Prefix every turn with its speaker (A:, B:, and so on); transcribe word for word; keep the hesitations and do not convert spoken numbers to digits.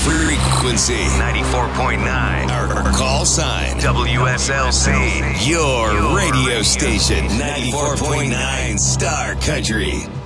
A: Frequency
B: ninety-four point nine.
A: Our, our call sign
B: W S L C.
A: Your radio station ninety-four point nine Star Country.